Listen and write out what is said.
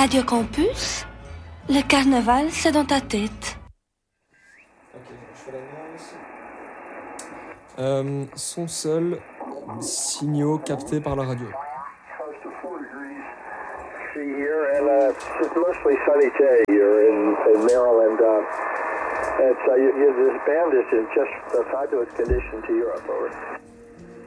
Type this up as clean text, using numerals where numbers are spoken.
Radio Campus, le carnaval, c'est dans ta tête. Ok, je fais la nuance. Son seul, signaux captés par la radio. Here, and it's mostly sunny day here in Maryland. This band is in just a fabulous condition to Europe. Over.